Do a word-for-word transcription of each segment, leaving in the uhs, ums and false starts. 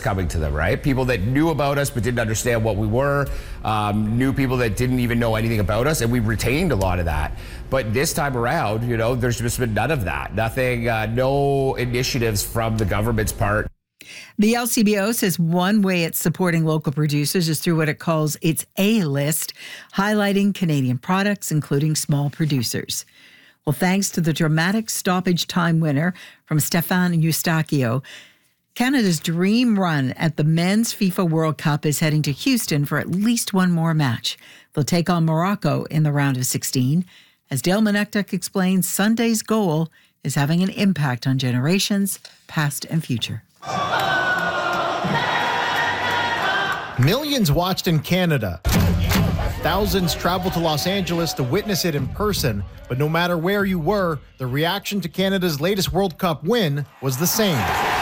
coming to them, right? People that knew about us but didn't understand what we were, um, new people that didn't even know anything about us, and we retained a lot of that. But this time around, you know, there's just been none of that. Nothing, uh, no initiatives from the government's part. The L C B O says one way it's supporting local producers is through what it calls its A-list, highlighting Canadian products, including small producers. Well, thanks to the dramatic stoppage time winner from Stefan Eustachio, Canada's dream run at the Men's FIFA World Cup is heading to Houston for at least one more match. They'll take on Morocco in the round of sixteen. As Dale Manuktuk explains, Sunday's goal is having an impact on generations, past and future. Millions watched in Canada. Thousands traveled to Los Angeles to witness it in person, but no matter where you were, the reaction to Canada's latest World Cup win was the same.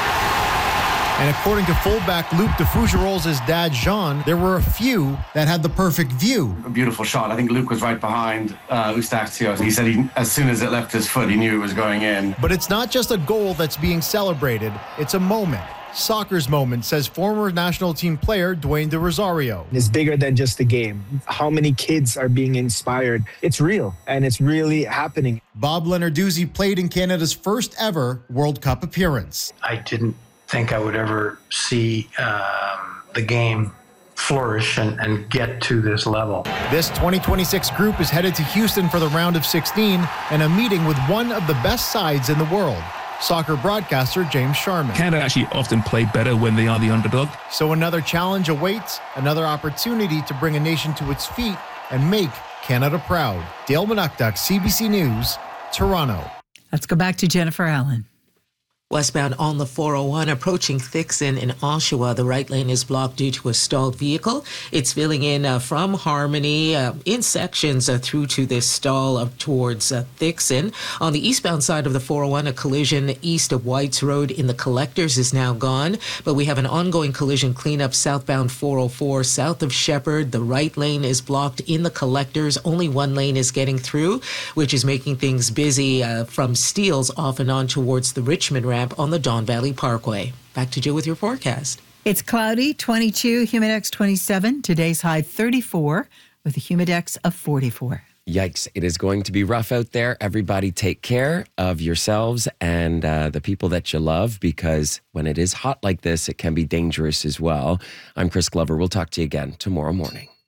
And according to fullback Luc de Fougerolles' dad, Jean, there were a few that had the perfect view. A beautiful shot. I think Luc was right behind uh, Eustachio. He said he, as soon as it left his foot, he knew it was going in. But it's not just a goal that's being celebrated. It's a moment. Soccer's moment, says former national team player Dwayne De Rosario. It's bigger than just a game. How many kids are being inspired? It's real, and it's really happening. Bob Lenarduzzi played in Canada's first ever World Cup appearance. I didn't think I would ever see um, the game flourish and, and get to this level. This twenty twenty-six group is headed to Houston for the round of sixteen and a meeting with one of the best sides in the world, soccer broadcaster James Sharman. Canada actually often play better when they are the underdog. So another challenge awaits, another opportunity to bring a nation to its feet and make Canada proud. Dale Manuktuk, C B C News, Toronto. Let's go back to Jennifer Allen. Westbound on the four oh one approaching Thixon in Oshawa. The right lane is blocked due to a stalled vehicle. It's filling in uh, from Harmony uh, in sections uh, through to this stall up towards uh, Thixon. On the eastbound side of the four oh one, a collision east of Whites Road in the Collectors is now gone. But we have an ongoing collision cleanup southbound four oh four south of Shepherd. The right lane is blocked in the Collectors. Only one lane is getting through, which is making things busy uh, from Steeles off and on towards the Richmond ramp on the Don Valley Parkway. Back to Jill with your forecast. It's cloudy, twenty-two, Humidex twenty-seven. Today's high thirty-four with a Humidex of forty-four. Yikes. It is going to be rough out there. Everybody take care of yourselves and uh, the people that you love, because when it is hot like this, it can be dangerous as well. I'm Chris Glover. We'll talk to you again tomorrow morning.